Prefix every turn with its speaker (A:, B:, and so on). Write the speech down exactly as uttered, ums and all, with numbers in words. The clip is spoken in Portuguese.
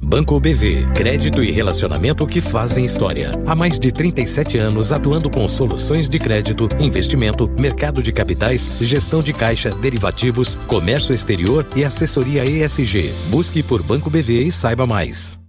A: Banco B V, crédito e relacionamento que fazem história. Há mais de trinta e sete anos atuando com soluções de crédito, investimento, mercado de capitais, gestão de caixa, derivativos, comércio exterior e assessoria E S G. Busque por Banco B V e saiba mais.